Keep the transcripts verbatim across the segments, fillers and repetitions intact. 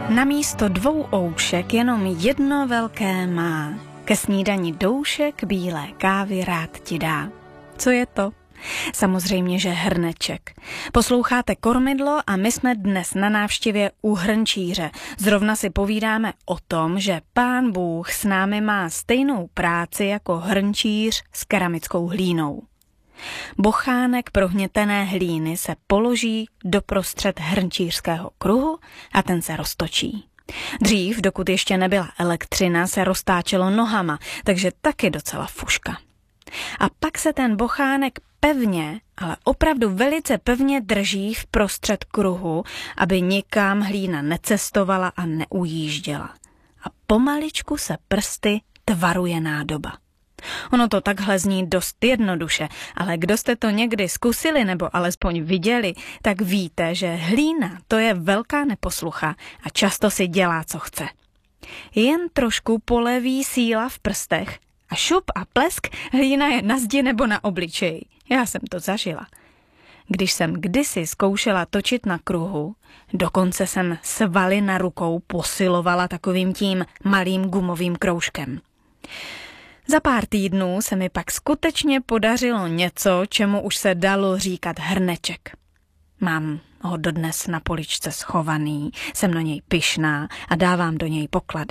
Namísto dvou oušek jenom jedno velké má. Ke snídani doušek bílé kávy rád ti dá. Co je to? Samozřejmě, že hrneček. Posloucháte Kormidlo a my jsme dnes na návštěvě u hrnčíře. Zrovna si povídáme o tom, že Pán Bůh s námi má stejnou práci jako hrnčíř s keramickou hlínou. Bochánek prohnětené hlíny se položí doprostřed hrnčířského kruhu a ten se roztočí. Dřív, dokud ještě nebyla elektřina, se roztáčelo nohama, takže taky docela fuška. A pak se ten bochánek pevně, ale opravdu velice pevně drží v prostřed kruhu, aby nikam hlína necestovala a neujížděla. A pomaličku se prsty tvaruje nádoba. Ono to takhle zní dost jednoduše, ale kdo jste to někdy zkusili nebo alespoň viděli, tak víte, že hlína to je velká neposlucha a často si dělá, co chce. Jen trošku poleví síla v prstech a šup a plesk, hlína je na zdi nebo na obličeji. Já jsem to zažila. Když jsem kdysi zkoušela točit na kruhu, dokonce jsem svaly na rukou posilovala takovým tím malým gumovým kroužkem. Za pár týdnů se mi pak skutečně podařilo něco, čemu už se dalo říkat hrneček. Mám ho dodnes na poličce schovaný, jsem na něj pyšná a dávám do něj poklady.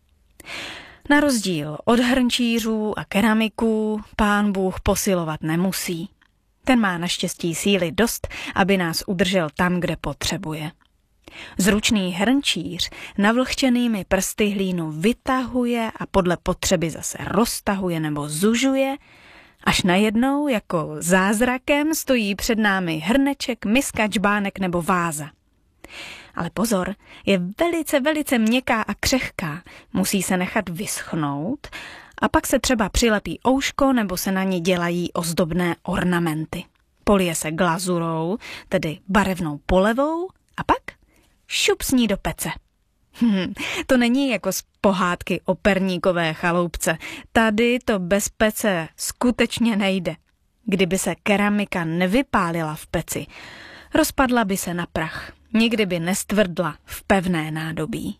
Na rozdíl od hrnčířů a keramiků Pán Bůh posilovat nemusí. Ten má naštěstí síly dost, aby nás udržel tam, kde potřebuje. Zručný hrnčíř navlhčenými prsty hlínu vytahuje a podle potřeby zase roztahuje nebo zužuje, až najednou jako zázrakem stojí před námi hrneček, miska, džbánek nebo váza. Ale pozor, je velice, velice měkká a křehká, musí se nechat vyschnout a pak se třeba přilepí ouško nebo se na ní dělají ozdobné ornamenty. Polije se glazurou, tedy barevnou polevou a pak šup s ní do pece. Hm, to není jako z pohádky o perníkové chaloupce. Tady to bez pece skutečně nejde. Kdyby se keramika nevypálila v peci, rozpadla by se na prach. Nikdy by nestvrdla v pevné nádobí.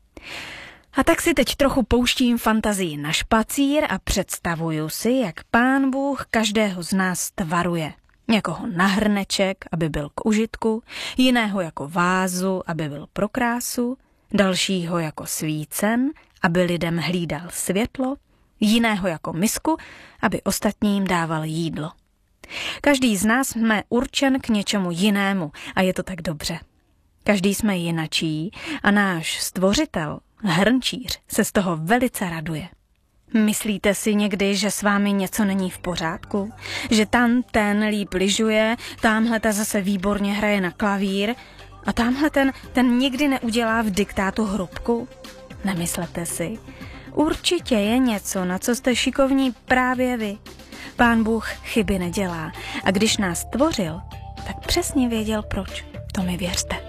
A tak si teď trochu pouštím fantazii na špacír a představuju si, jak Pán Bůh každého z nás tvaruje. Někoho na hrneček, aby byl k užitku, jiného jako vázu, aby byl pro krásu, dalšího jako svícen, aby lidem hlídal světlo, jiného jako misku, aby ostatním dával jídlo. Každý z nás jsme určen k něčemu jinému a je to tak dobře. Každý jsme jinačí a náš stvořitel, hrnčíř, se z toho velice raduje. Myslíte si někdy, že s vámi něco není v pořádku? Že tam ten líp lyžuje, támhle ta zase výborně hraje na klavír a támhle ten, ten nikdy neudělá v diktátu hrubku? Nemyslete si. Určitě je něco, na co jste šikovní právě vy. Pán Bůh chyby nedělá a když nás tvořil, tak přesně věděl proč. To mi věřte.